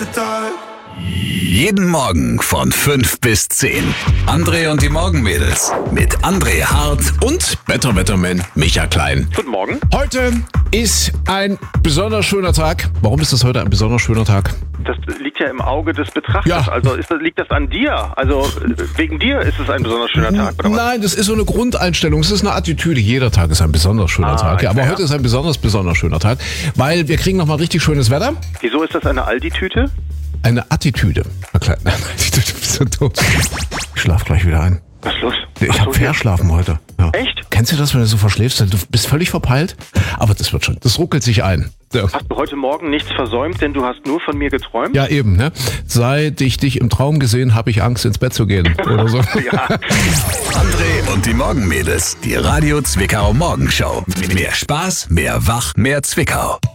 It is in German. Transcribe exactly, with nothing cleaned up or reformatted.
Jeden Morgen von fünf bis zehn. André und die Morgenmädels mit André Hart und Better Wetterman Micha Klein. Guten Morgen. Heute ist ein besonders schöner Tag. Warum ist das heute ein besonders schöner Tag? Das liegt ja im Auge des Betrachters. Ja. Also ist das, liegt das an dir? Also wegen dir ist es ein besonders schöner Tag, oder was? Nein, das ist so eine Grundeinstellung. Es ist eine Attitüde. Jeder Tag ist ein besonders schöner Ah, Tag. Ja, aber ja. heute ist ein besonders, besonders schöner Tag, weil wir kriegen nochmal richtig schönes Wetter. Wieso ist das eine Aldi-Tüte? Eine Attitüde. Na klar, nein, Attitüde, bist du dumm. Ich schlaf gleich wieder ein. Was ist los? Ich Ach habe so, verschlafen heute. Ja. Echt? Kennst du das, wenn du so verschläfst? Du bist völlig verpeilt, aber das wird schon. Das ruckelt sich ein. Ja. Hast du heute Morgen nichts versäumt, denn du hast nur von mir geträumt? Ja, eben, ne? Seit ich dich im Traum gesehen, habe ich Angst, ins Bett zu gehen. Oder so. Ja. André und die Morgenmädels. Die Radio Zwickau Morgenshow. Mehr Spaß, mehr Wach, mehr Zwickau.